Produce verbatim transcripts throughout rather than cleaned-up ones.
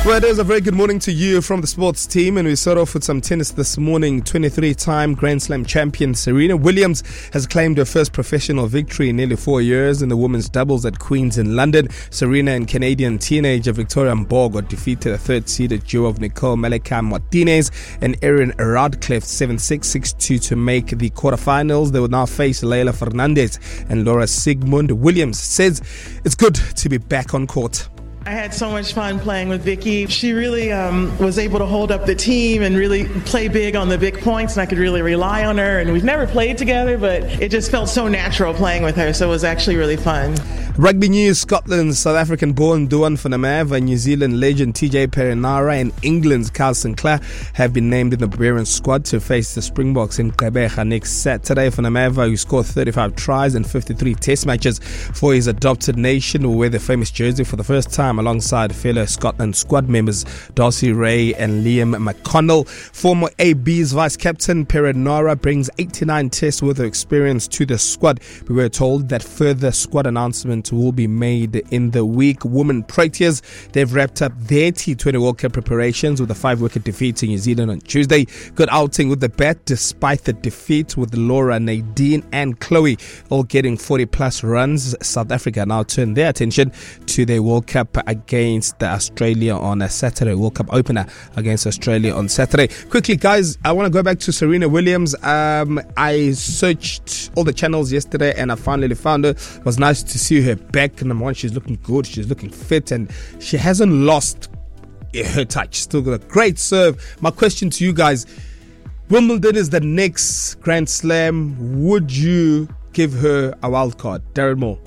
Well, it is a very good morning to you from the sports team, and we start off with some tennis this morning. twenty-three-time Grand Slam champion Serena Williams has claimed her first professional victory in nearly four years in the women's doubles at Queen's in London. Serena and Canadian teenager Victoria Mbogo defeated a third-seeded duo of Nicole Malika Martinez and Erin Radcliffe seven six, six two to make the quarterfinals. They will now face Leila Fernandez and Laura Sigmund. Williams says it's good to be back on court. I had so much fun playing with Vicky. She really um, was able to hold up the team and really play big on the big points, and I could really rely on her. And we've never played together, but it just felt so natural playing with her, so it was actually really fun. Rugby news: Scotland's South African-born Duan van der Merwe, New Zealand legend T J Perenara, and England's Kyle Sinclair have been named in the Bavarian squad to face the Springboks in Gqeberha next Saturday. Van der Merwe, who scored thirty-five tries in fifty-three test matches for his adopted nation, will wear the famous jersey for the first time alongside fellow Scotland squad members Darcy Ray and Liam McConnell. Former A B's vice-captain Perenara brings eighty-nine tests worth of experience to the squad. We were told that further squad announcements will be made in the week. Women Proteas, they've wrapped up their T twenty World Cup preparations with a five-wicket defeat to New Zealand on Tuesday. Good outing with the bat despite the defeat, with Laura, Nadine and Chloe all getting forty-plus runs. South Africa now turn their attention to their World Cup against Australia on a Saturday. World Cup opener against Australia on Saturday. Quickly, guys, I want to go back to Serena Williams. Um, I searched all the channels yesterday and I finally found her. It was nice to see her back. Number one, she's looking good. She's looking fit and she hasn't lost her touch. Still got a great serve. My question to you guys: Wimbledon is the next Grand Slam. Would you give her a wild card? Darren Moore.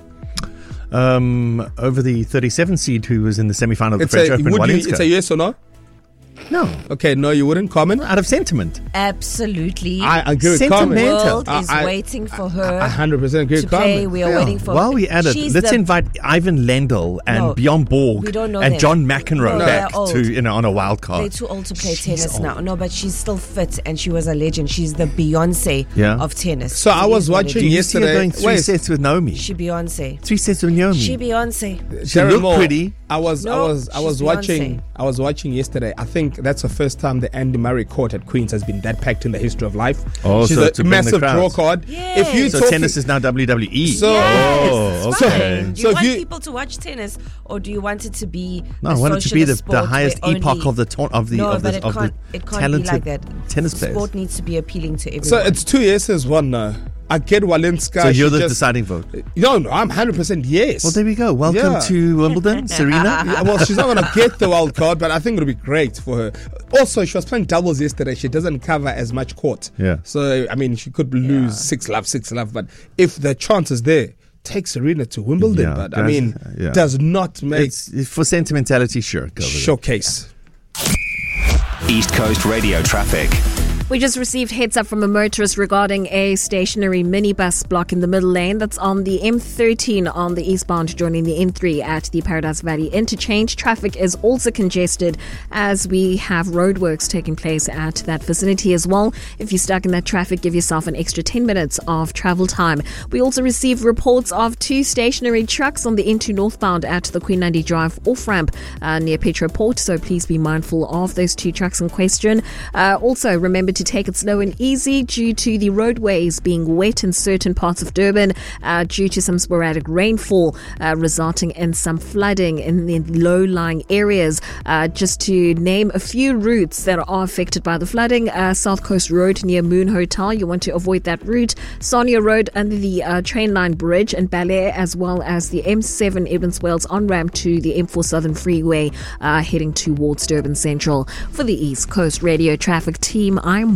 Um, over the thirty-seven seed who was in the semi-final of the It's French a, Open. would you, it's a yes or no? No. Okay, no, you wouldn't comment? Out of sentiment. Absolutely. I agree with Sentimental. The world I- is I- waiting for I her one hundred percent agree to with play. comment. We are Yeah. waiting for While we're at it, She's let's the- invite Ivan Lendl and No, Bjorn Borg we don't know and them. John McEnroe No, back they're old. to you know on a wild They're card. too old to play She's tennis old. now. No, but she's still fit and she was a legend. She's the Beyonce Yeah. of tennis. So I It was is what it watching Do is. you see her yesterday- going three wait. sets with Naomi? She Beyonce. Three sets with Naomi. She Beyonce. She Darren looked Moore, pretty. I was, I No, was, I was she's watching. Beyonce. I was watching yesterday. I think that's the first time the Andy Murray court at Queen's has been that packed in the history of life. Oh, She's so a to bring the massive draw crowds. card. Yes. If you So talking, tennis is now W W E. So- Yes, oh, it's okay. fine. Do So you if want you- people to watch tennis, or do you want it to be? No, a I want it to be the, socialist the sport highest where epoch only- of the to- of the no, of but the it of can't. the It can't talented be like that. tennis players. Sport needs to be appealing to everyone. so it's two yeses, one no. I get Walinska. So you're she the just- deciding vote. No, no, I'm one hundred percent yes. Well, there we go. Welcome Yeah. to Wimbledon, Serena. Yeah, well, she's not going to get the wild card, but I think it'll be great for her. Also, she was playing doubles yesterday. She doesn't cover as much court. Yeah. So, I mean, she could lose six love, six love. But if the chance is there, take Serena to Wimbledon. Yeah, but, I guys, mean, yeah. does not make It's for sentimentality, sure. Go with it. showcase. East Coast Radio traffic. We just received heads up from a motorist regarding a stationary minibus block in the middle lane that's on the M thirteen on the eastbound joining the N three at the Paradise Valley interchange. Traffic is also congested as we have roadworks taking place at that vicinity as well. If you're stuck in that traffic, give yourself an extra ten minutes of travel time. We also received reports of two stationary trucks on the N two northbound at the Queen Nandi Drive off-ramp uh, near Petroport, so please be mindful of those two trucks in question. Uh, also, remember to to take it slow and easy due to the roadways being wet in certain parts of Durban uh, due to some sporadic rainfall uh, resulting in some flooding in the low-lying areas. Uh, just to name a few routes that are affected by the flooding: uh, South Coast Road near Moon Hotel, you want to avoid that route. Sonia Road under the uh, train line bridge in Bel Air, as well as the M seven Edmonds Wells on-ramp to the M four Southern Freeway uh, heading towards Durban Central. For the East Coast Radio Traffic Team, I'm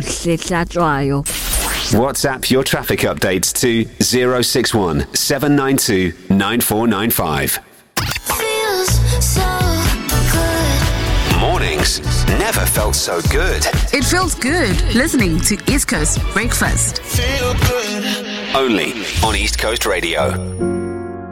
WhatsApp your traffic updates to zero six one seven nine two nine four nine five. Feels so good. Mornings never felt so good. It feels good listening to East Coast Breakfast. Feel good. Only on East Coast Radio.